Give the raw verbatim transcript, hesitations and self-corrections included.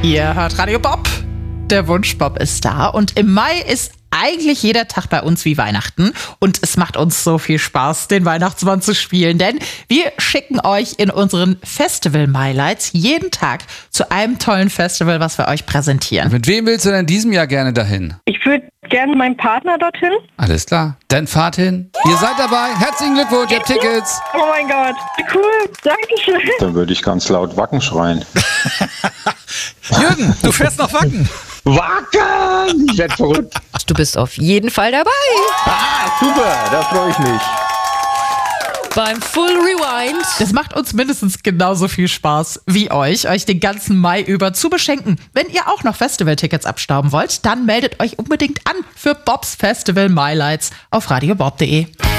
Ihr hört Radio Bob. Der Wunschbob ist da und im Mai ist eigentlich jeder Tag bei uns wie Weihnachten und es macht uns so viel Spaß, den Weihnachtsmann zu spielen, denn wir schicken euch in unseren Festival Highlights jeden Tag zu einem tollen Festival, was wir euch präsentieren. Mit wem willst du denn in diesem Jahr gerne dahin? Ich würde gerne meinen Partner dorthin. Alles klar, dann fahrt hin. Ihr seid dabei, herzlichen Glückwunsch, ihr habt Tickets. Oh mein Gott, cool, Dankeschön. Dann würde ich ganz laut Wacken schreien. Jürgen, du fährst nach Wacken. Wacken! Ich werd verrückt. Du bist auf jeden Fall dabei. Ah, super, da freue ich mich. Beim Full Rewind. Das macht uns mindestens genauso viel Spaß wie euch, euch den ganzen Mai über zu beschenken. Wenn ihr auch noch Festivaltickets abstauben wollt, dann meldet euch unbedingt an für Bobs Festival Highlights auf radiobob punkt de.